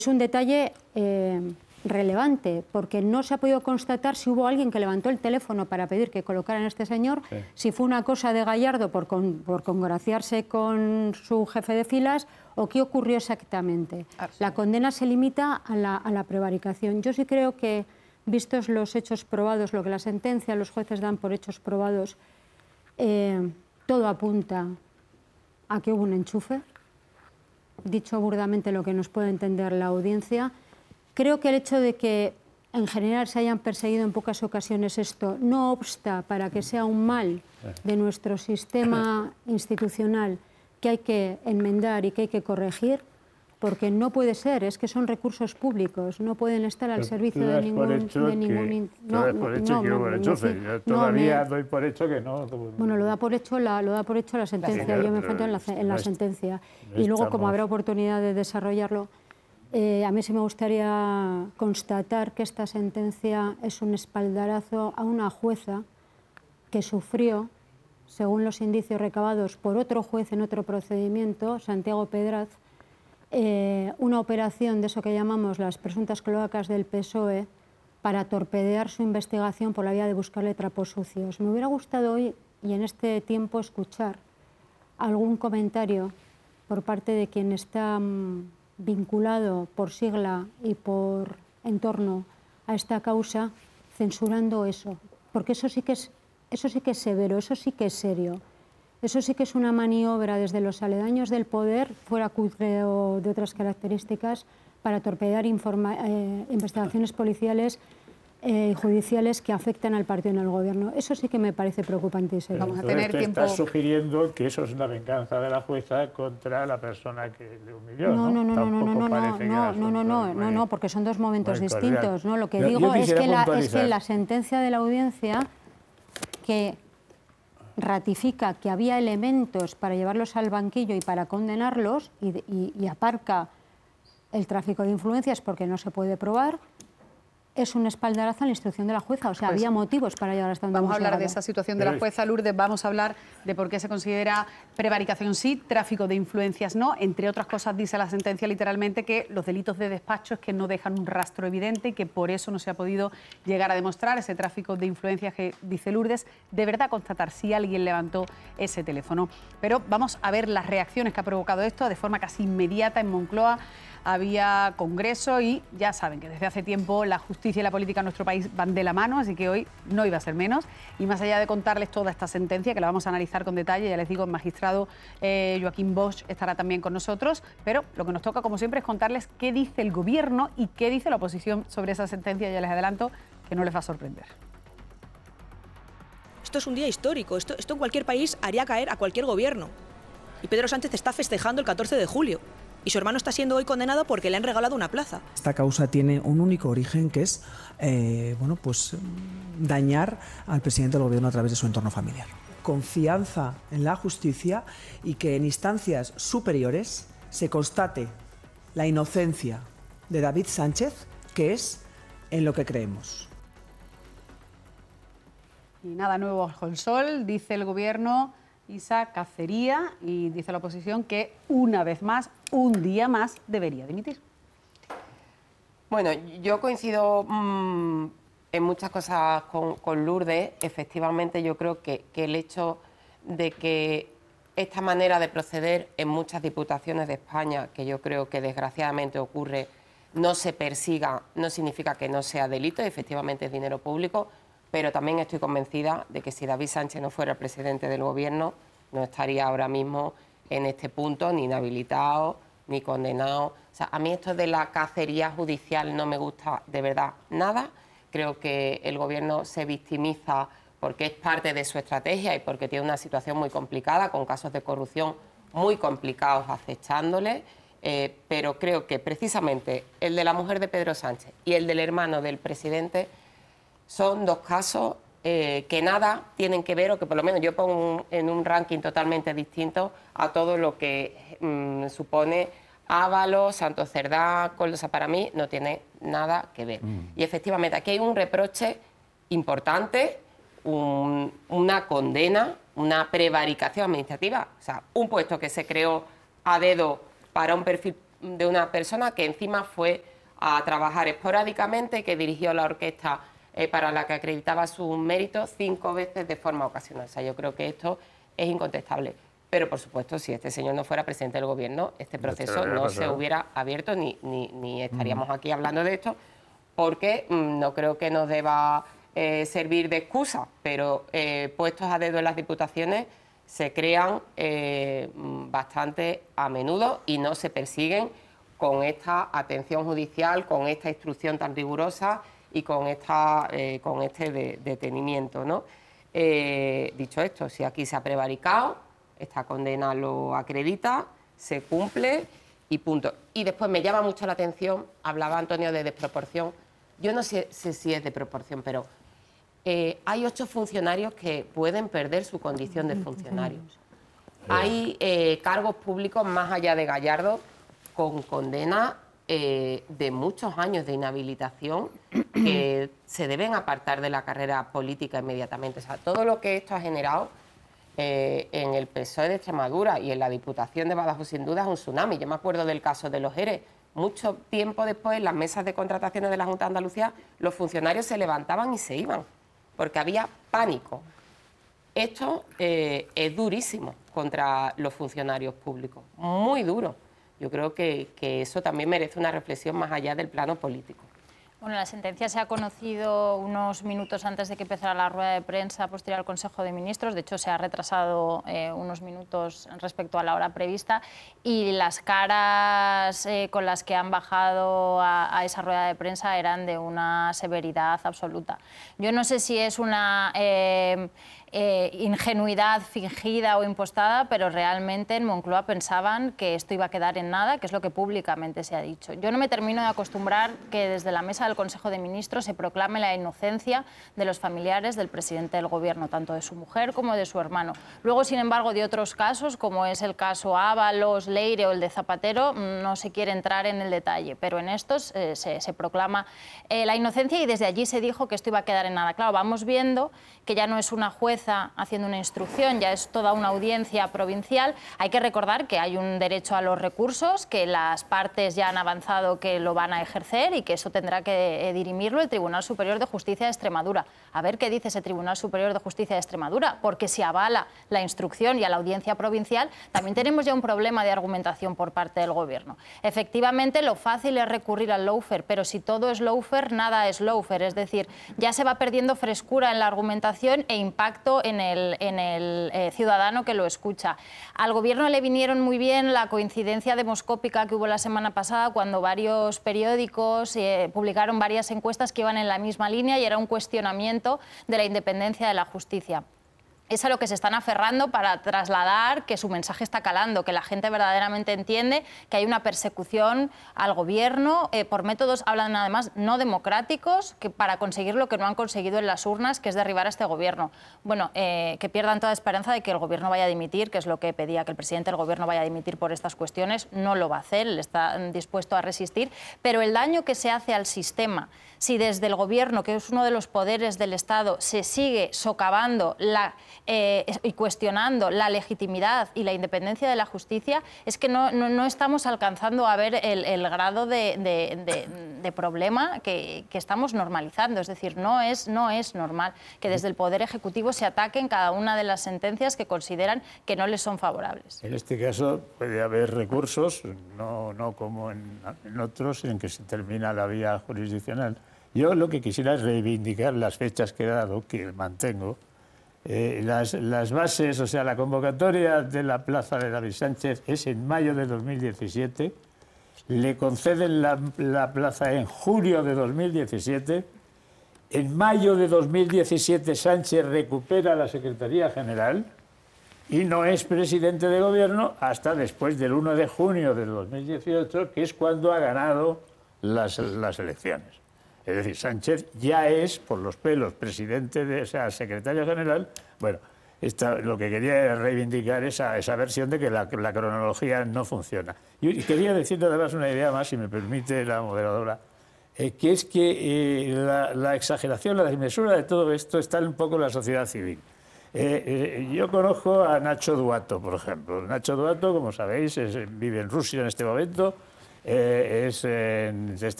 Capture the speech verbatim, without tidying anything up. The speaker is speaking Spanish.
Es un detalle eh, relevante, porque no se ha podido constatar si hubo alguien que levantó el teléfono para pedir que colocaran a este señor, sí. si fue una cosa de Gallardo por, con, por congraciarse con su jefe de filas, o qué ocurrió exactamente. Ah, sí. La condena se limita a la, a la prevaricación. Yo sí creo que, vistos los hechos probados, lo que la sentencia los jueces dan por hechos probados, eh, todo apunta a que hubo un enchufe. Dicho burdamente lo que nos puede entender la audiencia, creo que el hecho de que en general se hayan perseguido en pocas ocasiones esto no obsta para que sea un mal de nuestro sistema institucional que hay que enmendar y que hay que corregir, porque no puede ser, es que son recursos públicos, no pueden estar al servicio de ningún... De ningún no, no, por hecho no, que hubo el enchufe. Yo todavía no, me, doy por hecho que no... Bueno, lo da por hecho la, lo da por hecho la sentencia, yo me enfrento en la, en la sentencia. Y luego, como habrá oportunidad de desarrollarlo, eh, a mí sí me gustaría constatar que esta sentencia es un espaldarazo a una jueza que sufrió, según los indicios recabados por otro juez en otro procedimiento, Santiago Pedraz, Eh, una operación de eso que llamamos las presuntas cloacas del P S O E para torpedear su investigación por la vía de buscarle trapos sucios. Me hubiera gustado hoy y en este tiempo escuchar algún comentario por parte de quien está mmm, vinculado por sigla y por entorno a esta causa, censurando eso, porque eso sí que es, eso sí que es severo, eso sí que es serio. Eso sí que es una maniobra desde los aledaños del poder, fuera cutre o de otras características, para torpedear informa eh, investigaciones policiales y eh, judiciales que afectan al partido en el gobierno. Eso sí que me parece preocupantísimo. Vamos a tener tiempo... Estás sugiriendo que eso es una venganza de la jueza contra la persona que le humilló, ¿no? No, no, no, no, no, no, no, no, no, no, no, no, no, porque son dos momentos distintos, ¿no? Lo que digo es que, la, es que la sentencia de la audiencia que ratifica que había elementos para llevarlos al banquillo y para condenarlos y, y, y aparca el tráfico de influencias porque no se puede probar, es un espaldarazo a la instrucción de la jueza. O sea, pues, había motivos para llegar hasta donde vamos a hablar llegado. de esa situación de la jueza, Lourdes. Vamos a hablar de por qué se considera prevaricación sí, tráfico de influencias no. Entre otras cosas, dice la sentencia literalmente que los delitos de despacho es que no dejan un rastro evidente y que por eso no se ha podido llegar a demostrar ese tráfico de influencias que dice Lourdes. De verdad constatar si alguien levantó ese teléfono. Pero vamos a ver las reacciones que ha provocado esto de forma casi inmediata en Moncloa. Había congreso y ya saben que desde hace tiempo la justicia y la política en nuestro país van de la mano, así que hoy no iba a ser menos. Y más allá de contarles toda esta sentencia, que la vamos a analizar con detalle, ya les digo, el magistrado eh, Joaquín Bosch estará también con nosotros, pero lo que nos toca, como siempre, es contarles qué dice el gobierno y qué dice la oposición sobre esa sentencia. Ya les adelanto que no les va a sorprender. Esto es un día histórico, esto, esto en cualquier país haría caer a cualquier gobierno. Y Pedro Sánchez está festejando el catorce de julio. Y su hermano está siendo hoy condenado porque le han regalado una plaza. Esta causa tiene un único origen, que es eh, bueno, pues, dañar al presidente del gobierno a través de su entorno familiar. Confianza en la justicia y que en instancias superiores se constate la inocencia de David Sánchez, que es en lo que creemos. Y nada nuevo bajo el sol, dice el gobierno. Isa, cacería, y dice la oposición que una vez más, un día más, debería dimitir. Bueno, yo coincido mmm, en muchas cosas con, con Lourdes. Efectivamente, yo creo que, que el hecho de que esta manera de proceder en muchas diputaciones de España, que yo creo que desgraciadamente ocurre, no se persiga, no significa que no sea delito, efectivamente es dinero público, pero también estoy convencida de que si David Sánchez no fuera el presidente del gobierno, no estaría ahora mismo en este punto ni inhabilitado, ni condenado. O sea, a mí esto de la cacería judicial no me gusta de verdad nada. Creo que el gobierno se victimiza porque es parte de su estrategia y porque tiene una situación muy complicada, con casos de corrupción muy complicados acechándole. Eh, pero creo que precisamente el de la mujer de Pedro Sánchez y el del hermano del presidente son dos casos eh, que nada tienen que ver, o que por lo menos yo pongo un, en un ranking totalmente distinto a todo lo que mmm, supone Ábalos, Santos Cerdá, Coldosa. Para mí no tiene nada que ver. Mm. Y efectivamente aquí hay un reproche importante, un, una condena, una prevaricación administrativa. O sea, un puesto que se creó a dedo para un perfil de una persona que encima fue a trabajar esporádicamente, que dirigió la orquesta eh, para la que acreditaba sus méritos cinco veces de forma ocasional. O sea, yo creo que esto es incontestable. Pero, por supuesto, si este señor no fuera presidente del Gobierno, este proceso no se hubiera abierto ni, ni, ni estaríamos aquí hablando de esto, porque mmm, no creo que nos deba eh, servir de excusa, pero eh, puestos a dedo en las diputaciones se crean eh, bastante a menudo y no se persiguen con esta atención judicial, con esta instrucción tan rigurosa y con, esta, eh, con este de, detenimiento, ¿no? Eh, dicho esto, si aquí se ha prevaricado, esta condena lo acredita, se cumple y punto. Y después me llama mucho la atención, hablaba Antonio de desproporción, yo no sé, sé si es de proporción, pero eh, hay ocho funcionarios que pueden perder su condición de funcionarios. Hay eh, cargos públicos más allá de Gallardo con condena eh, de muchos años de inhabilitación que se deben apartar de la carrera política inmediatamente. O sea, todo lo que esto ha generado eh, en el P S O E de Extremadura y en la Diputación de Badajoz sin duda es un tsunami. Yo me acuerdo del caso de los ERE. Mucho tiempo después, en las mesas de contrataciones de la Junta de Andalucía, los funcionarios se levantaban y se iban, porque había pánico. Esto eh, es durísimo contra los funcionarios públicos, muy duro. Yo creo que, que eso también merece una reflexión más allá del plano político. Bueno, la sentencia se ha conocido unos minutos antes de que empezara la rueda de prensa posterior al Consejo de Ministros. De hecho, se ha retrasado eh, unos minutos respecto a la hora prevista. Y las caras eh, con las que han bajado a, a esa rueda de prensa eran de una severidad absoluta. Yo no sé si es una eh, eh, ingenuidad fingida o impostada, pero realmente en Moncloa pensaban que esto iba a quedar en nada, que es lo que públicamente se ha dicho. Yo no me termino de acostumbrar que desde la mesa del Consejo de Ministros se proclame la inocencia de los familiares del presidente del Gobierno, tanto de su mujer como de su hermano. Luego, sin embargo, de otros casos, como es el caso Ábalos, Leire o el de Zapatero, no se quiere entrar en el detalle, pero en estos eh, se, se proclama eh, la inocencia y desde allí se dijo que esto iba a quedar en nada. Claro, vamos viendo que ya no es una jueza haciendo una instrucción, ya es toda una audiencia provincial. Hay que recordar que hay un derecho a los recursos, que las partes ya han avanzado que lo van a ejercer y que eso tendrá que eh, dirimirlo el Tribunal Superior de Justicia de Extremadura. A ver qué dice ese Tribunal Superior de Justicia de Extremadura, porque si avala la instrucción y a la audiencia provincial, también tenemos ya un problema de argumentación por parte del Gobierno. Efectivamente, lo fácil es recurrir al lawfare, pero si todo es lawfare, nada es lawfare, es decir, ya se va perdiendo frescura en la argumentación e impacto en el, en el eh, ciudadano que lo escucha. Al Gobierno le vinieron muy bien la coincidencia demoscópica que hubo la semana pasada cuando varios periódicos eh, publicaron varias encuestas que iban en la misma línea y era un cuestionamiento de la independencia de la justicia. Es a lo que se están aferrando para trasladar que su mensaje está calando, que la gente verdaderamente entiende que hay una persecución al Gobierno eh, por métodos, hablan además, no democráticos, que para conseguir lo que no han conseguido en las urnas, que es derribar a este Gobierno. Bueno, eh, que pierdan toda esperanza de que el Gobierno vaya a dimitir, que es lo que pedía, que el presidente del Gobierno vaya a dimitir por estas cuestiones. No lo va a hacer, él está dispuesto a resistir, pero el daño que se hace al sistema, si desde el Gobierno, que es uno de los poderes del Estado, se sigue socavando la... Eh, y cuestionando la legitimidad y la independencia de la justicia, es que no, no, no estamos alcanzando a ver el, el grado de, de, de, de problema que, que estamos normalizando. Es decir, no es, no es normal que desde el Poder Ejecutivo se ataquen cada una de las sentencias que consideran que no les son favorables. En este caso puede haber recursos, no, no como en, en otros, en que se termina la vía jurisdiccional. Yo lo que quisiera es reivindicar las fechas que he dado, que mantengo. Eh, las, las bases, o sea, la convocatoria de la plaza de David Sánchez es en mayo de dos mil diecisiete, le conceden la, la plaza en julio de dos mil diecisiete, en mayo de dos mil diecisiete Sánchez recupera la Secretaría General y no es presidente de Gobierno hasta después del uno de junio de dos mil dieciocho, que es cuando ha ganado las, las elecciones. Es decir, Sánchez ya es, por los pelos, presidente, de, o sea, secretario general. Bueno, esta, lo que quería reivindicar esa, esa versión de que la, la cronología no funciona. Y quería decirle además una idea más, si me permite la moderadora, eh, que es que eh, la, la exageración, la desmesura de todo esto está un poco en la sociedad civil. Eh, eh, yo conozco a Nacho Duato, por ejemplo. Nacho Duato, como sabéis, es, vive en Rusia en este momento. eh, es en este